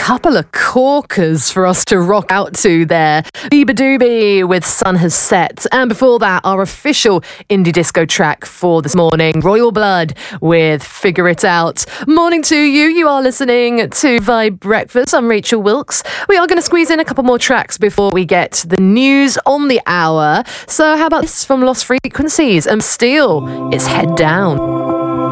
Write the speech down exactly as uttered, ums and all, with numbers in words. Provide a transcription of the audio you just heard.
couple of corkers for us to rock out to there. Bieber Doobie with Sun Has Set. And before that, our official indie disco track for this morning, Royal Blood with Figure It Out. Morning to you. You are listening to Vibe Breakfast. I'm Rachel Wilkes. We are going to squeeze in a couple more tracks before we get the news on the hour. So how about this from Lost Frequencies and Steel? It's Head Down.